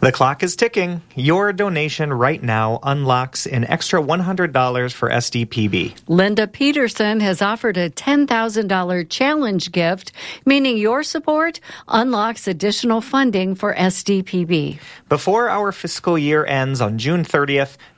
The clock is ticking. Your donation right now unlocks an extra $100 for SDPB. Linda Peterson has offered a $10,000 challenge gift, meaning your support unlocks additional funding for SDPB. Before our fiscal year ends on June 30th,